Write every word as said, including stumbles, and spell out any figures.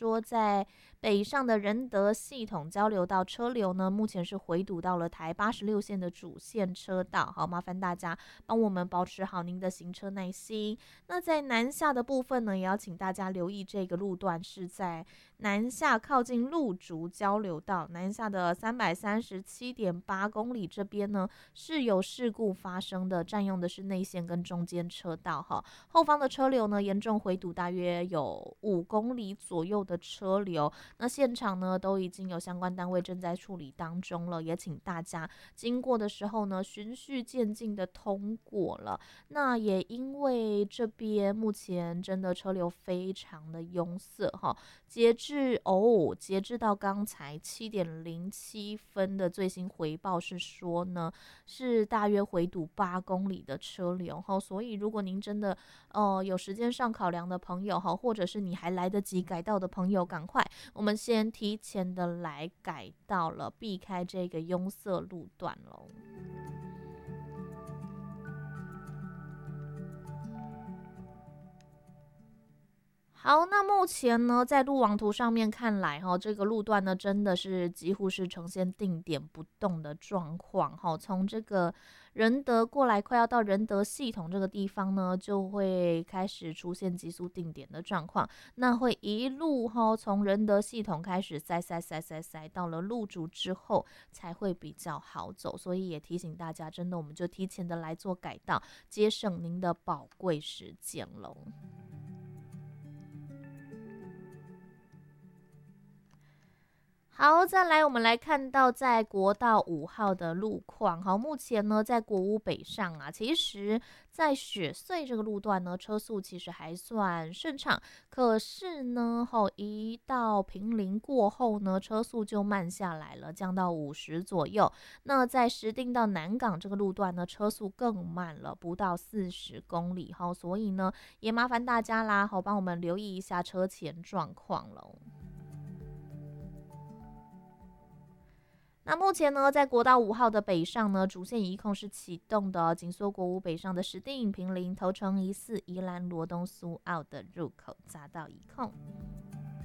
说在北上的仁德系统交流道车流呢，目前是回堵到了台八十六线的主线车道。好，麻烦大家帮我们保持好您的行车耐心。那在南下的部分呢，也要请大家留意这个路段是在南下靠近路竹交流道，南下的三百三十七点八公里这边呢是有事故发生的，占用的是内线跟中间车道哈。后方的车流呢严重回堵，大约有五公里左右的车流。那现场呢都已经有相关单位正在处理当中了，也请大家经过的时候呢循序渐进的通过了。那也因为这边目前真的车流非常的拥塞哈，截至哦，截至到刚才七点零七分的最新回报是说呢，是大约回堵八公里的车流哈，所以如果您真的呃有时间上考量的朋友哈，或者是你还来得及改道的朋友，赶快我们先提前的来改道了，避开这个拥塞路段喽。好，那目前呢，在路网图上面看来，哈，这个路段呢，真的是几乎是呈现定点不动的状况，哈。从这个仁德过来，快要到仁德系统这个地方呢，就会开始出现急速定点的状况，那会一路哈，从仁德系统开始塞塞塞塞塞，到了路竹之后才会比较好走，所以也提醒大家，真的我们就提前的来做改道，节省您的宝贵时间喽。好，再来我们来看到在国道五号的路况。好，目前呢在国五北上啊，其实在雪隧这个路段呢，车速其实还算顺畅。可是呢，吼一到平林过后呢，车速就慢下来了，降到五十左右。那在石碇到南港这个路段呢，车速更慢了，不到四十公里。好，所以呢，也麻烦大家啦，好帮我们留意一下车前状况喽。那目前呢，在国道五号的北上呢，主线一控是启动的哦，紧缩国五北上的石碇、平林、头城、宜四、宜兰、罗东、苏澳的入口匝道一控。